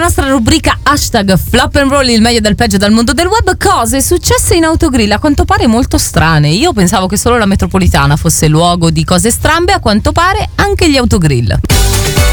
nostra rubrica hashtag Flop and Roll, il meglio del peggio dal mondo del web. Cose successe in autogrill, a quanto pare molto strane. Io pensavo che solo la metropolitana fosse luogo di cose strambe, a quanto pare anche gli autogrill.